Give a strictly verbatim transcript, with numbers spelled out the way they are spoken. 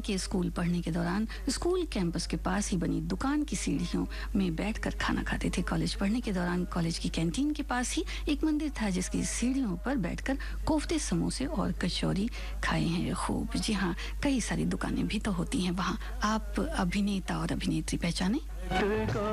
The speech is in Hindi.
के स्कूल पढ़ने के दौरान स्कूल कैंपस के पास ही बनी दुकान की सीढ़ियों में बैठकर खाना खाते थे। कॉलेज पढ़ने के दौरान कॉलेज की कैंटीन के पास ही एक मंदिर था जिसकी सीढ़ियों पर बैठकर कोफ्ते, समोसे और कचौरी खाए हैं खूब। जी हाँ, कई सारी दुकानें भी तो होती हैं वहाँ। आप अभिनेता और अभिनेत्री पहचाने?